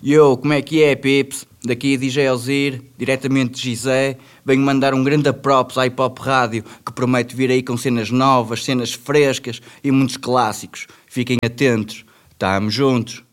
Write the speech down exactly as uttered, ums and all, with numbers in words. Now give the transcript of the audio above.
Yo, como é que é, Pips? Daqui D J Ozir, diretamente de Gizé. Venho mandar um grande props à Hip Hop Rádio, que promete vir aí com cenas novas, cenas frescas e muitos clássicos. Fiquem atentos. Tamo juntos.